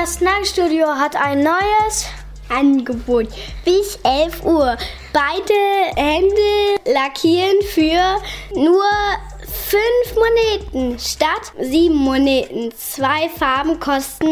Das Nagelstudio hat ein neues Angebot bis 11 Uhr. Beide Hände lackieren für nur 5 Moneten statt 7 Moneten. 2 Farben kosten